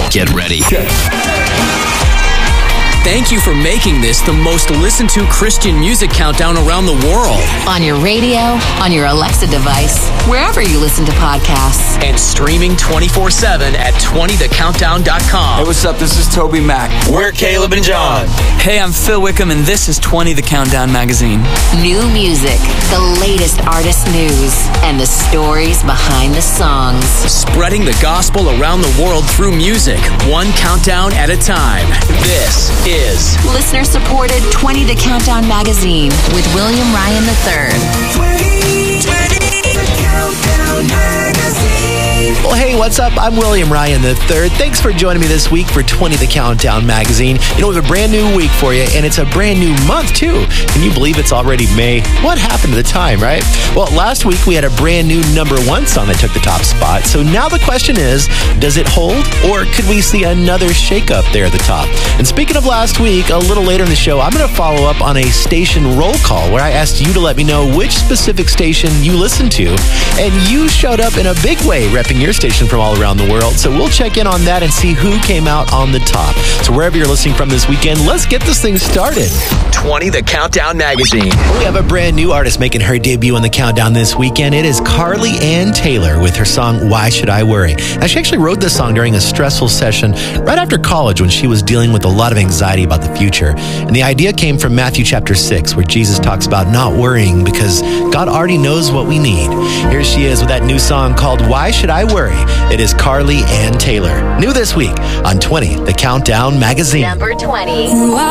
Get ready. Thank you for making this the most listened to Christian music countdown around the world. On your radio, on your Alexa device, wherever you listen to podcasts. And streaming 24/7 at 20thecountdown.com. Hey, what's up? This is Toby Mac. We're Caleb and John. Hey, I'm Phil Wickham, and this is 20 The Countdown Magazine. New music, the latest artist news, and the stories behind the songs. Spreading the gospel around the world through music, one countdown at a time. This is listener-supported 20 The Countdown Magazine with William Ryan III. 20 The Countdown Magazine. Well, hey, what's up? I'm William Ryan III. Thanks for joining me this week for 20 The Countdown Magazine. You know, we have a brand new week for you, and it's a brand new month, too. Can you believe it's already May? What happened to the time, right? Well, last week we had a brand new #1 song that took the top spot. So now the question is, does it hold, or could we see another shake-up there at the top? And speaking of last week, a little later in the show, I'm going to follow up on a station roll call where I asked you to let me know which specific station you listen to, and you showed up in a big way repping your station from all around the world. So we'll check in on that and see who came out on the top. So wherever you're listening from this weekend, let's get this thing started. 20 The Countdown Magazine. We have a brand new artist making her debut on the countdown this weekend. It is Carly Ann Taylor with her song, Why Should I Worry? Now, she actually wrote this song during a stressful session right after college when she was dealing with a lot of anxiety about the future. And the idea came from Matthew chapter 6, where Jesus talks about not worrying because God already knows what we need. Here she is with that new song called Why Should I Worry? It is Carly Ann Taylor. New this week on 20 The Countdown Magazine. Number 20.